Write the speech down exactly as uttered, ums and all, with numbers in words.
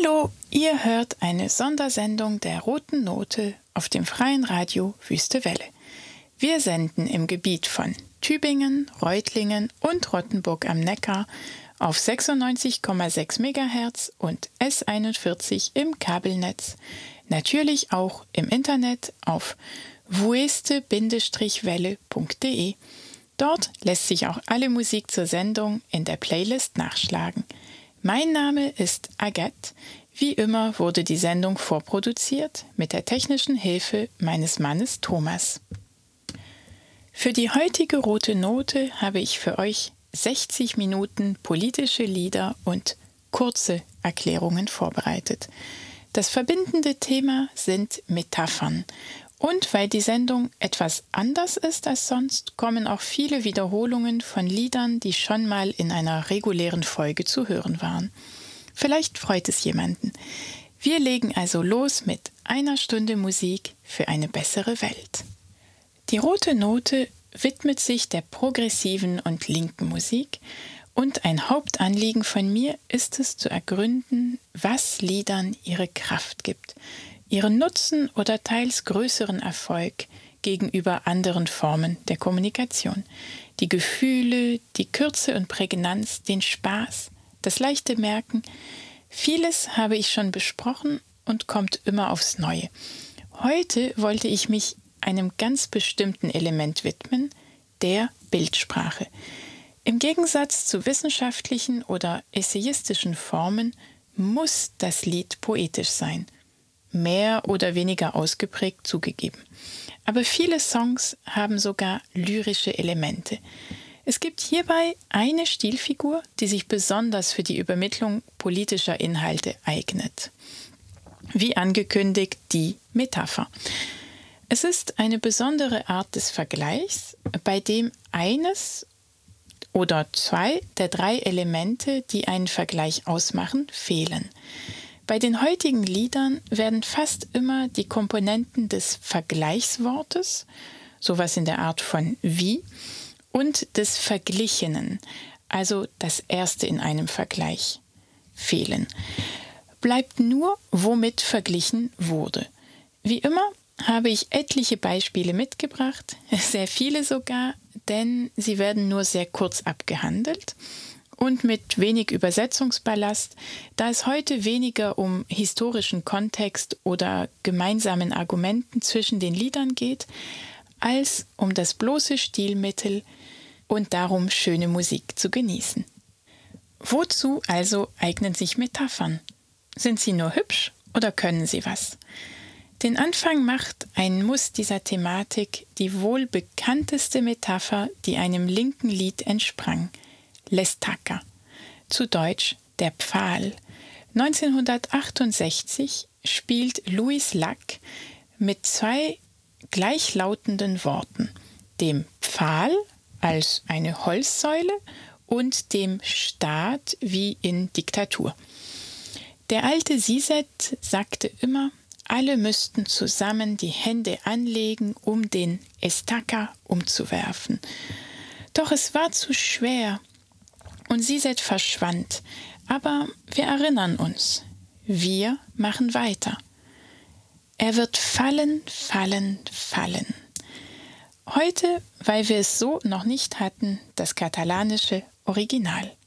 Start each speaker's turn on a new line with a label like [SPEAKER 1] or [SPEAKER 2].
[SPEAKER 1] Hallo, ihr hört eine Sondersendung der Roten Note auf dem freien Radio Wüste Welle. Wir senden im Gebiet von Tübingen, Reutlingen und Rottenburg am Neckar auf sechsundneunzig Komma sechs Megahertz und S einundvierzig im Kabelnetz, natürlich auch im Internet auf wueste Welle punkt de. Dort lässt sich auch alle Musik zur Sendung in der Playlist nachschlagen. Mein Name ist Agathe. Wie immer wurde die Sendung vorproduziert mit der technischen Hilfe meines Mannes Thomas. Für die heutige Rote Note habe ich für euch sechzig Minuten politische Lieder und kurze Erklärungen vorbereitet. Das verbindende Thema sind Metaphern. Und weil die Sendung etwas anders ist als sonst, kommen auch viele Wiederholungen von Liedern, die schon mal in einer regulären Folge zu hören waren. Vielleicht freut es jemanden. Wir legen also los mit einer Stunde Musik für eine bessere Welt. Die Rote Note widmet sich der progressiven und linken Musik und ein Hauptanliegen von mir ist es zu ergründen, was Liedern ihre Kraft gibt, ihren Nutzen oder teils größeren Erfolg gegenüber anderen Formen der Kommunikation. Die Gefühle, die Kürze und Prägnanz, den Spaß, das leichte Merken, vieles habe ich schon besprochen und kommt immer aufs Neue. Heute wollte ich mich einem ganz bestimmten Element widmen, der Bildsprache. Im Gegensatz zu wissenschaftlichen oder essayistischen Formen muss das Lied poetisch sein. Mehr oder weniger ausgeprägt zugegeben. Aber viele Songs haben sogar lyrische Elemente. Es gibt hierbei eine Stilfigur, die sich besonders für die Übermittlung politischer Inhalte eignet. Wie angekündigt, die Metapher. Es ist eine besondere Art des Vergleichs, bei dem eines oder zwei der drei Elemente, die einen Vergleich ausmachen, fehlen. Bei den heutigen Liedern werden fast immer die Komponenten des Vergleichswortes, sowas in der Art von wie, und des Verglichenen, also das erste in einem Vergleich, fehlen. Bleibt nur, womit verglichen wurde. Wie immer habe ich etliche Beispiele mitgebracht, sehr viele sogar, denn sie werden nur sehr kurz abgehandelt. Und mit wenig Übersetzungsballast, da es heute weniger um historischen Kontext oder gemeinsamen Argumenten zwischen den Liedern geht, als um das bloße Stilmittel und darum schöne Musik zu genießen. Wozu also eignen sich Metaphern? Sind sie nur hübsch oder können sie was? Den Anfang macht ein Muss dieser Thematik die wohl bekannteste Metapher, die einem linken Lied entsprang. L'Estaca, zu Deutsch der Pfahl. neunzehnhundertachtundsechzig spielt Louis Lac mit zwei gleichlautenden Worten, dem Pfahl als eine Holzsäule und dem Staat wie in Diktatur. Der alte Zizek sagte immer, alle müssten zusammen die Hände anlegen, um den Estaca umzuwerfen. Doch es war zu schwer. Und Zizek verschwand. Aber wir erinnern uns. Wir machen weiter. Er wird fallen, fallen, fallen. Heute, weil wir es so noch nicht hatten, das katalanische Original.